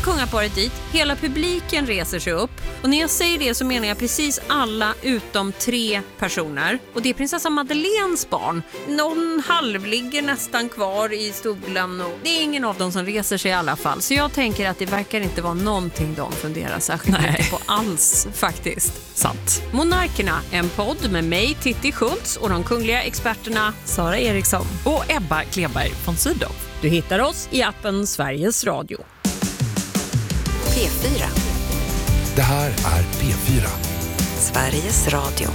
kungaparet dit, hela publiken reser sig upp. Och när jag säger det så menar jag precis alla utom 3 personer. Och det är prinsessa Madeleines barn. Någon halvligger nästan kvar i stolen och det är ingen av dem som reser sig i alla fall. Så jag tänker att det verkar inte vara någonting de funderar särskilt mycket på alls faktiskt. Sant. Monarkerna, en podd med mig, Titti Schultz, och de kungliga experterna Sara Eriksson och Ebba Kleberg von Sydow. Du hittar oss i appen Sveriges Radio. P4. Det här är P4. Sveriges Radio.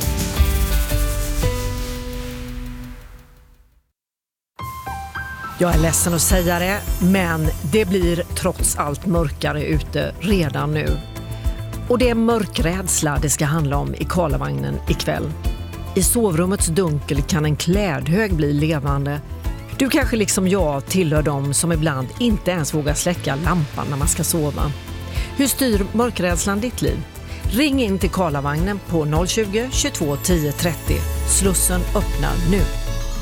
Jag är ledsen att säga det, men det blir trots allt mörkare ute redan nu. Och det är mörkrädsla det ska handla om i Karlavagnen ikväll. I sovrummets dunkel kan en klädhög bli levande. Du kanske liksom jag tillhör dem som ibland inte ens vågar släcka lampan när man ska sova. Hur styr mörkrädslan ditt liv? Ring in till Karlavagnen på 020 22 10 30. Slussen öppnar nu.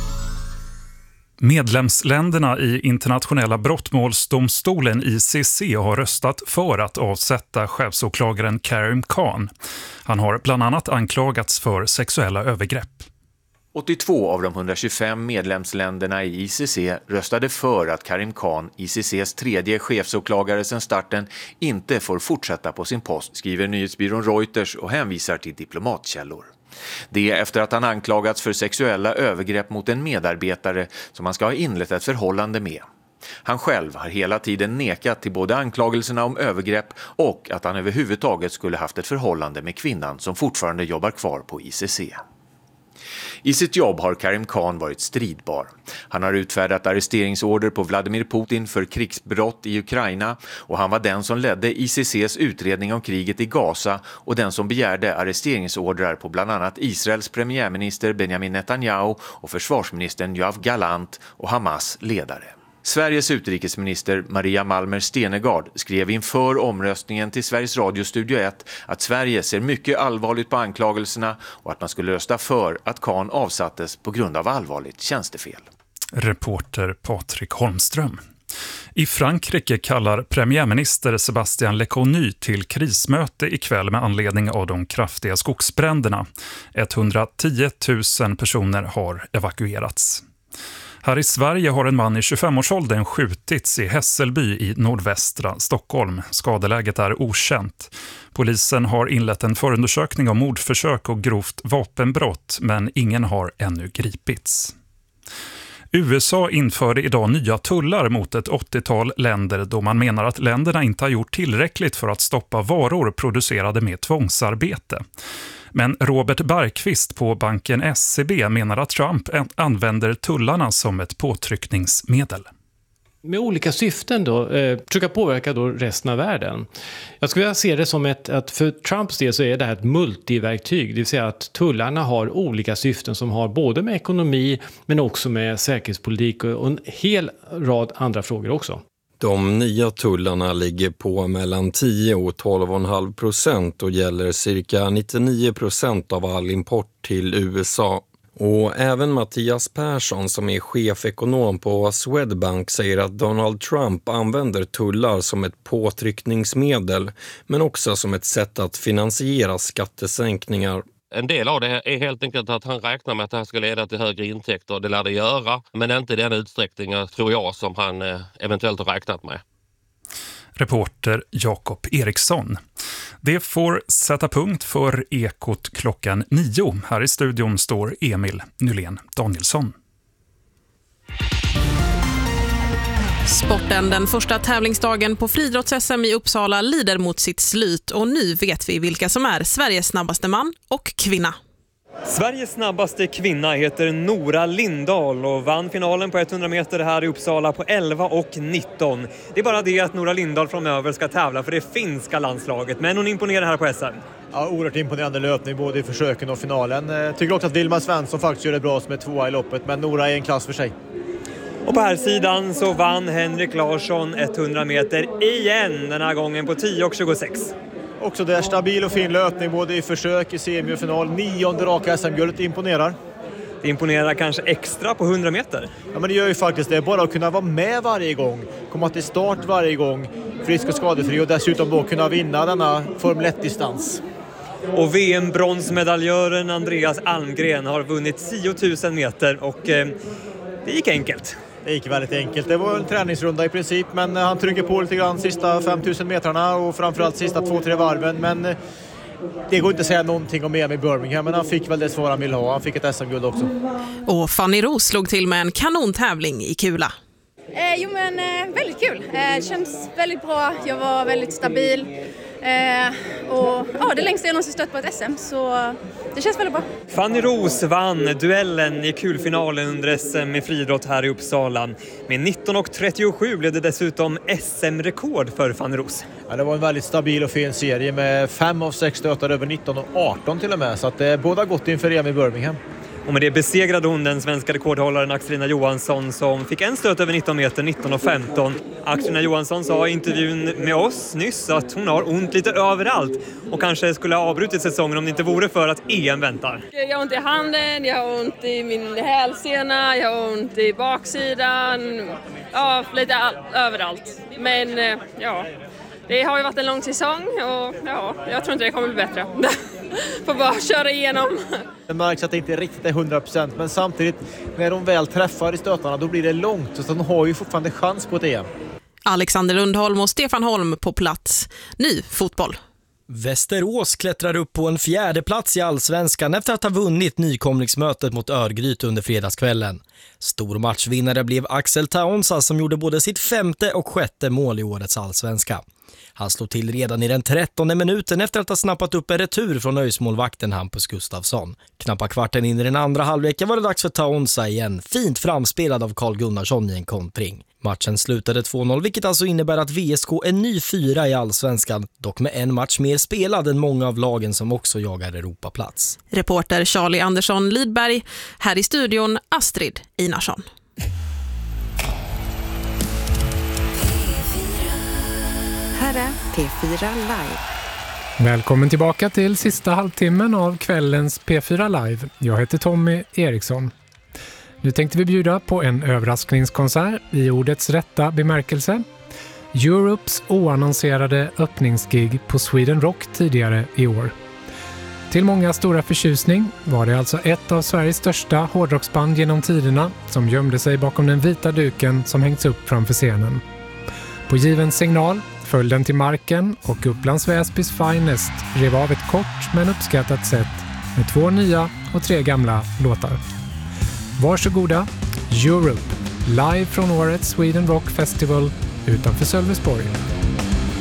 Medlemsländerna i internationella brottmålsdomstolen ICC har röstat för att avsätta chefsåklagaren Karim Khan. Han har bland annat anklagats för sexuella övergrepp. 82 av de 125 medlemsländerna i ICC röstade för att Karim Khan, ICCs tredje chefsåklagare sedan starten, inte får fortsätta på sin post, skriver nyhetsbyrån Reuters och hänvisar till diplomatkällor. Det är efter att han anklagats för sexuella övergrepp mot en medarbetare som han ska ha inlett ett förhållande med. Han själv har hela tiden nekat till både anklagelserna om övergrepp och att han överhuvudtaget skulle haft ett förhållande med kvinnan som fortfarande jobbar kvar på ICC. I sitt jobb har Karim Khan varit stridbar. Han har utfärdat arresteringsorder på Vladimir Putin för krigsbrott i Ukraina och han var den som ledde ICCs utredning om kriget i Gaza och den som begärde arresteringsordrar på bland annat Israels premiärminister Benjamin Netanyahu och försvarsministern Yoav Gallant och Hamas ledare. Sveriges utrikesminister Maria Malmer Stenegard skrev inför omröstningen till Sveriges Radio Studio 1 att Sverige ser mycket allvarligt på anklagelserna och att man skulle rösta för att Khan avsattes på grund av allvarligt tjänstefel. Reporter Patrik Holmström. I Frankrike kallar premiärminister Sébastien Lecornu till krismöte ikväll med anledning av de kraftiga skogsbränderna. 110 000 personer har evakuerats. Här i Sverige har en man i 25-årsåldern skjutits i Hässelby i nordvästra Stockholm. Skadeläget är okänt. Polisen har inlett en förundersökning om mordförsök och grovt vapenbrott, men ingen har ännu gripits. USA införde idag nya tullar mot ett 80-tal länder då man menar att länderna inte har gjort tillräckligt för att stoppa varor producerade med tvångsarbete. Men Robert Bergqvist på banken SEB menar att Trump använder tullarna som ett påtryckningsmedel. Med olika syften då, försöka påverka då resten av världen. Jag skulle vilja se det som att för Trumps del så är det här ett multiverktyg. Det vill säga att tullarna har olika syften som har både med ekonomi men också med säkerhetspolitik och en hel rad andra frågor också. De nya tullarna ligger på mellan 10 och 12,5% och gäller cirka 99% av all import till USA. Och även Mattias Persson som är chefekonom på Swedbank säger att Donald Trump använder tullar som ett påtryckningsmedel men också som ett sätt att finansiera skattesänkningar. En del av det är helt enkelt att han räknar med att det här ska leda till högre intäkter. Det lär det göra, men inte i den utsträckningen tror jag som han eventuellt har räknat med. Reporter Jakob Eriksson. Det får sätta punkt för Ekot klockan 9. Här i studion står Emil Nylén Danielsson. Sporten, den första tävlingsdagen på friidrotts-SM i Uppsala lider mot sitt slut och nu vet vi vilka som är Sveriges snabbaste man och kvinna. Sveriges snabbaste kvinna heter Nora Lindahl och vann finalen på 100 meter här i Uppsala på 11:19. Det är bara det att Nora Lindahl framöver ska tävla för det finska landslaget, men hon imponerar här på SM. Ja, oerhört imponerande löpning både i försöken och finalen. Tycker också att Vilma Svensson faktiskt gör det bra som är 2:a i loppet, men Nora är en klass för sig. Och på här sidan så vann Henrik Larsson 100 meter igen, den här gången på 10:26. Också där stabil och fin löpning både i försök, i semi och final. 9:e raka SM-guldet imponerar. Det imponerar kanske extra på 100 meter. Ja, men det gör ju faktiskt det. Bara att kunna vara med varje gång, komma till start varje gång, frisk och skadefri och dessutom då kunna vinna denna Formel 1-distans. Och VM-bronsmedaljören Andreas Almgren har vunnit 10 000 meter och det gick enkelt. Det gick väldigt enkelt. Det var en träningsrunda i princip, men han trycker på lite grann sista 5000 metrarna och framförallt sista 2-3 varven. Men det går inte att säga någonting om EM i Birmingham, men han fick väl det svar han ville ha. Han fick ett SM-guld också. Och Fanny Roos slog till med en kanontävling i kula. Väldigt kul. Känns väldigt bra. Jag var väldigt stabil. Och det längsta jag någonsin stött på ett SM, så det känns väldigt bra. Fanny Roos vann duellen i kulfinalen under SM i friidrott här i Uppsala. Med 19.37 blev det dessutom SM-rekord för Fanny Roos. Ja, det var en väldigt stabil och fin serie med 5 av 6 stötar över 19 och 18 till och med. Så att det båda gott inför EM i Birmingham. Och med det besegrade hon den svenska rekordhållaren Axelina Johansson som fick en stöt över 19 meter, 19.15. Axelina Johansson sa i intervjun med oss nyss att hon har ont lite överallt och kanske skulle ha avbrutit säsongen om det inte vore för att EM väntar. Jag har ont i handen, jag har ont i min hälsena, jag har ont i baksidan, ja, lite överallt. Men det har ju varit en lång säsong och jag tror inte det kommer bli bättre. Får bara köra igenom. Det märks att det inte riktigt är 100%, men samtidigt när de väl träffar i stötarna då blir det långt, så de har ju fortfarande chans på ett EM. Alexander Lundholm och Stefan Holm på plats. Ny fotboll. Västerås klättrar upp på en 4:e plats i Allsvenskan efter att ha vunnit nykomlingsmötet mot Örgryte under fredagskvällen. Stormatchvinnare blev Axel Taonsa som gjorde både sitt 5:e och 6:e mål i årets Allsvenska. Han slog till redan i den 13:e minuten efter att ha snappat upp en retur från öjsmålvakten Hampus Gustafsson. Knappa kvarten in i den andra halvleken var det dags för Taonsa igen, fint framspelad av Carl Gunnarsson i en kontring. Matchen slutade 2-0, vilket alltså innebär att VSK är ny 4 i Allsvenskan, dock med en match mer spelad än många av lagen som också jagar Europaplats. Reporter Charlie Andersson Lidberg, här i studion Astrid Inarsson. Här är P4 Live. Välkommen tillbaka till sista halvtimmen av kvällens P4 Live. Jag heter Tommy Eriksson. Nu tänkte vi bjuda på en överraskningskonsert i ordets rätta bemärkelse. Europes oannonserade öppningsgig på Sweden Rock tidigare i år. Till många stora förtjusning var det alltså ett av Sveriges största hårdrocksband genom tiderna som gömde sig bakom den vita duken som hängts upp framför scenen. På given signal föll den till marken och Upplands Väsbys Finest rev av ett kort men uppskattat sätt med 2 nya och 3 gamla låtar. Varsågoda, Europe, live från årets Sweden Rock Festival utanför Sölvesborg.